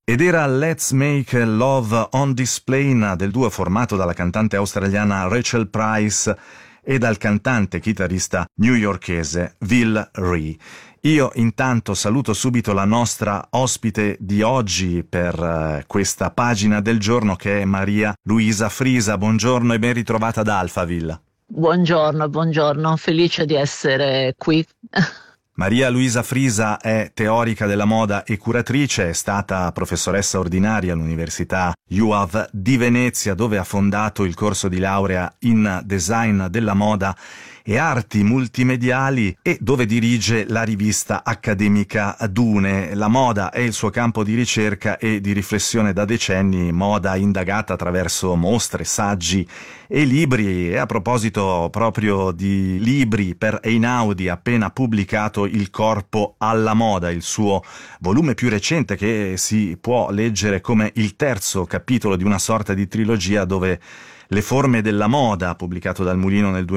Ed era Let's Make Love on This Plane del duo formato dalla cantante australiana Rachel Price e dal cantante chitarrista newyorkese Will Rhee. Io intanto saluto subito la nostra ospite di oggi per questa pagina del giorno, che è Maria Luisa Frisa. Buongiorno e ben ritrovata da Alphaville. Buongiorno, felice di essere qui. Maria Luisa Frisa è teorica della moda e curatrice, è stata professoressa ordinaria all'Università UAV di Venezia, dove ha fondato il corso di laurea in design della moda e arti multimediali e dove dirige la rivista accademica Dune. La moda è il suo campo di ricerca e di riflessione da decenni, moda indagata attraverso mostre, saggi e libri. E a proposito proprio di libri, per Einaudi ha appena pubblicato Il corpo alla moda, il suo volume più recente, che si può leggere come il terzo capitolo di una sorta di trilogia dove Le forme della moda, pubblicato dal Mulino nel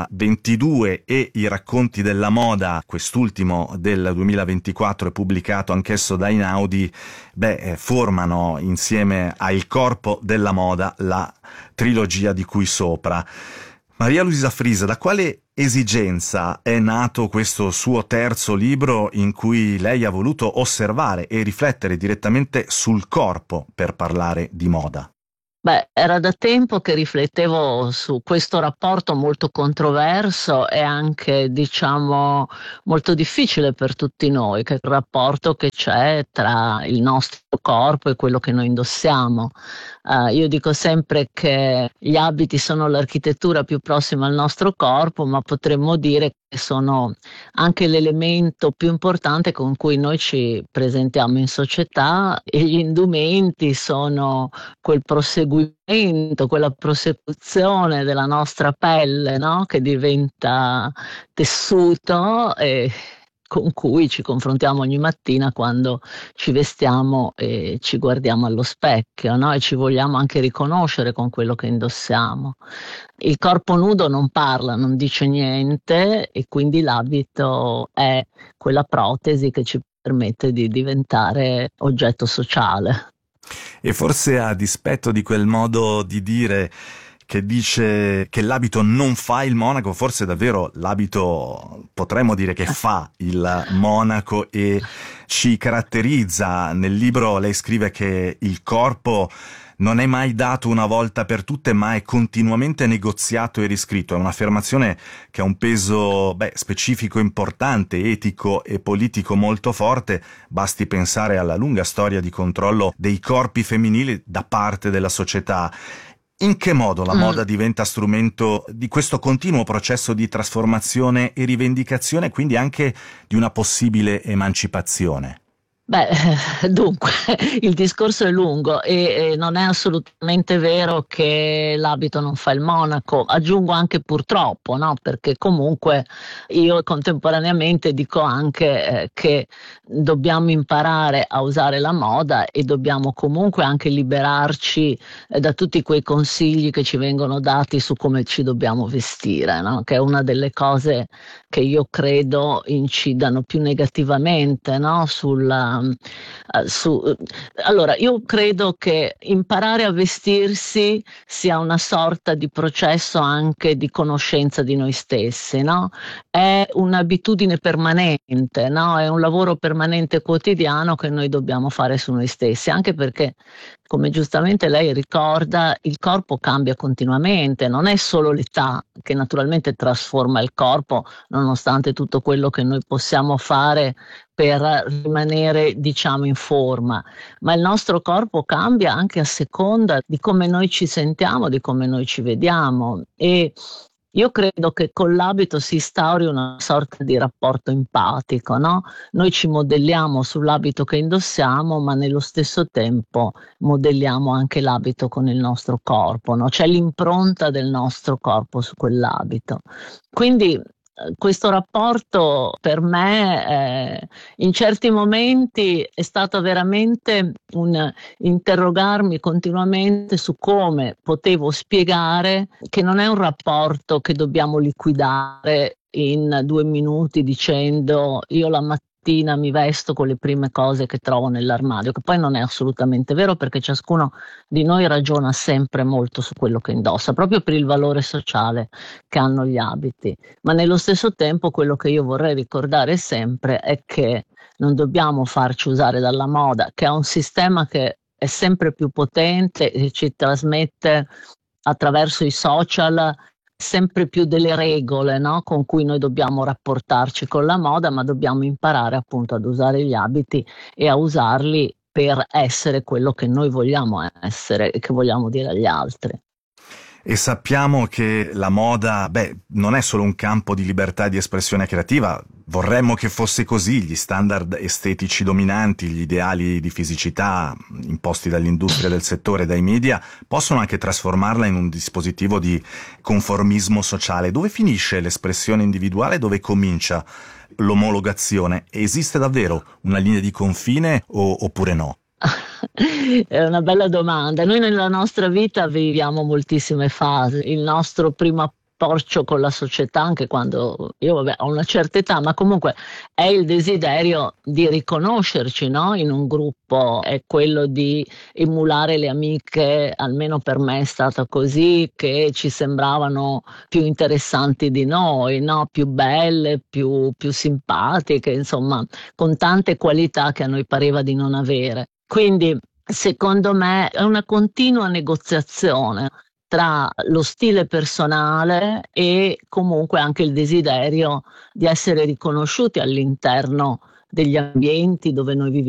2022, e I racconti della moda, quest'ultimo del 2024 e pubblicato anch'esso da Einaudi, formano insieme a Il corpo della moda la trilogia di cui sopra. Maria Luisa Frisa, da quale esigenza è nato questo suo terzo libro in cui lei ha voluto osservare e riflettere direttamente sul corpo per parlare di moda? Era da tempo che riflettevo su questo rapporto molto controverso e anche, diciamo, molto difficile per tutti noi, che è il rapporto che c'è tra il nostro corpo e quello che noi indossiamo. Io dico sempre che gli abiti sono l'architettura più prossima al nostro corpo, ma potremmo dire che sono anche l'elemento più importante con cui noi ci presentiamo in società, e gli indumenti sono quel proseguimento, quella prosecuzione della nostra pelle, no? Che diventa tessuto e con cui ci confrontiamo ogni mattina quando ci vestiamo e ci guardiamo allo specchio, no? E ci vogliamo anche riconoscere con quello che indossiamo. Il corpo nudo non parla, non dice niente, e quindi l'abito è quella protesi che ci permette di diventare oggetto sociale. E forse, a dispetto di quel modo di dire che dice che l'abito non fa il monaco, forse davvero l'abito potremmo dire che fa il monaco e ci caratterizza. Nel libro lei scrive che il corpo non è mai dato una volta per tutte, ma è continuamente negoziato e riscritto. È un'affermazione che ha un peso specifico importante, etico e politico molto forte. Basti pensare alla lunga storia di controllo dei corpi femminili da parte della società. In che modo la moda diventa strumento di questo continuo processo di trasformazione e rivendicazione, quindi anche di una possibile emancipazione? Dunque, il discorso è lungo e non è assolutamente vero che l'abito non fa il monaco. Aggiungo anche purtroppo, no? Perché comunque io contemporaneamente dico anche che dobbiamo imparare a usare la moda e dobbiamo comunque anche liberarci da tutti quei consigli che ci vengono dati su come ci dobbiamo vestire, no? Che è una delle cose che io credo incidano più negativamente, no? Allora, io credo che imparare a vestirsi sia una sorta di processo anche di conoscenza di noi stessi, no? È un'abitudine permanente, no? È un lavoro permanente quotidiano che noi dobbiamo fare su noi stessi, anche perché, come giustamente lei ricorda, il corpo cambia continuamente, non è solo l'età che naturalmente trasforma il corpo, nonostante tutto quello che noi possiamo fare per rimanere, diciamo, in forma, ma il nostro corpo cambia anche a seconda di come noi ci sentiamo, di come noi ci vediamo, e io credo che con l'abito si instauri una sorta di rapporto empatico, no? Noi ci modelliamo sull'abito che indossiamo, ma nello stesso tempo modelliamo anche l'abito con il nostro corpo, no? C'è l'impronta del nostro corpo su quell'abito. Quindi questo rapporto per me in certi momenti è stato veramente un interrogarmi continuamente su come potevo spiegare che non è un rapporto che dobbiamo liquidare in 2 minuti dicendo io la mattina mattina mi vesto con le prime cose che trovo nell'armadio, che poi non è assolutamente vero, perché ciascuno di noi ragiona sempre molto su quello che indossa, proprio per il valore sociale che hanno gli abiti. Ma nello stesso tempo quello che io vorrei ricordare sempre è che non dobbiamo farci usare dalla moda, che ha un sistema che è sempre più potente e ci trasmette attraverso i social sempre più delle regole, no? Con cui noi dobbiamo rapportarci con la moda, ma dobbiamo imparare appunto ad usare gli abiti e a usarli per essere quello che noi vogliamo essere e che vogliamo dire agli altri. E sappiamo che la moda, non è solo un campo di libertà e di espressione creativa. Vorremmo che fosse così. Gli standard estetici dominanti, gli ideali di fisicità imposti dall'industria del settore e dai media possono anche trasformarla in un dispositivo di conformismo sociale. Dove finisce l'espressione individuale? Dove comincia l'omologazione? Esiste davvero una linea di confine oppure no? È una bella domanda. Noi nella nostra vita viviamo moltissime fasi. Il nostro primo approccio con la società, anche quando io ho una certa età, ma comunque è il desiderio di riconoscerci, no? In un gruppo, è quello di emulare le amiche, almeno per me è stato così, che ci sembravano più interessanti di noi, no? Più belle, più simpatiche, insomma, con tante qualità che a noi pareva di non avere. Quindi, secondo me, è una continua negoziazione tra lo stile personale e comunque anche il desiderio di essere riconosciuti all'interno degli ambienti dove noi viviamo.